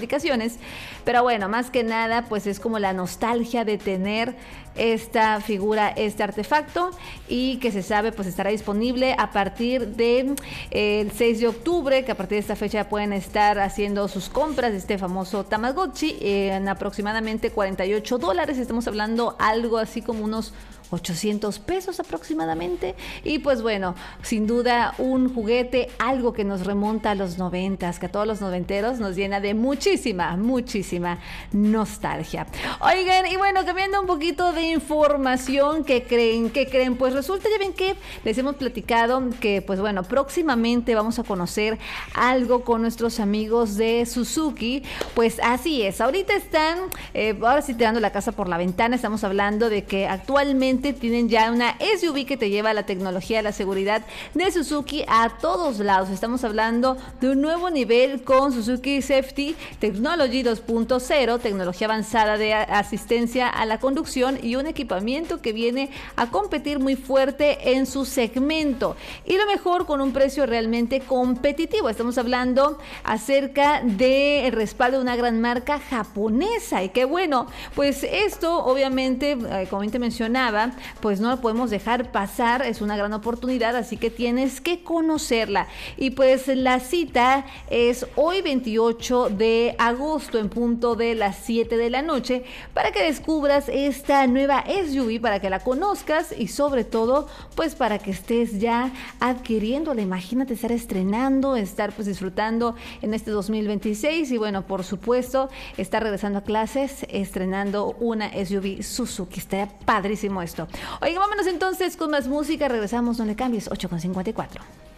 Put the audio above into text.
aplicaciones. Pero bueno, más que nada, pues es como la nostalgia de tener esta figura, este artefacto, y que se sabe pues estará disponible a partir de el 6 de octubre, que a partir de esta fecha pueden estar haciendo sus compras de este famoso Tamagotchi en aproximadamente $48. Estamos hablando algo así como unos 800 pesos aproximadamente. Y pues bueno, sin duda un juguete, algo que nos remonta a los 90s, que a todos los noventeros nos llena de muchísima nostalgia. Oigan, y bueno, cambiando un poquito de información, ¿qué creen? Pues resulta, ya ven que les hemos platicado que pues bueno, próximamente vamos a conocer algo con nuestros amigos de Suzuki. Pues así es, ahorita están ahora sí tirando la casa por la ventana. Estamos hablando de que actualmente tienen ya una SUV que te lleva la tecnología, la seguridad de Suzuki a todos lados. Estamos hablando de un nuevo nivel con Suzuki Safety Technology 2.0, tecnología avanzada de asistencia a la conducción y un equipamiento que viene a competir muy fuerte en su segmento. Y lo mejor, con un precio realmente competitivo. Estamos hablando acerca del respaldo de una gran marca japonesa. Y qué bueno, pues esto obviamente, como te mencionaba, pues no lo podemos dejar pasar, es una gran oportunidad, así que tienes que conocerla. Y pues la cita es hoy 28 de agosto en punto de las 7 de la noche para que descubras esta nueva SUV, para que la conozcas y sobre todo pues para que estés ya adquiriéndola. Imagínate estar estrenando, estar pues disfrutando en este 2026 y bueno, por supuesto, estar regresando a clases estrenando una SUV Suzuki. Estaría padrísimo esto. Oigan, vámonos entonces con más música. Regresamos, no le cambies, 8:54.